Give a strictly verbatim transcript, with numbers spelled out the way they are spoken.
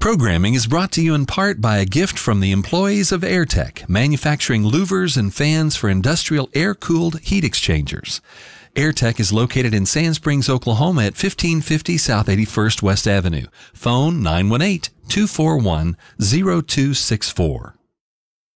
Programming is brought to you in part by a gift from the employees of Airtech, manufacturing louvers and fans for industrial air-cooled heat exchangers. Airtech is located in Sand Springs, Oklahoma at fifteen fifty South eighty-first West Avenue. Phone nine one eight, two four one, zero two six four.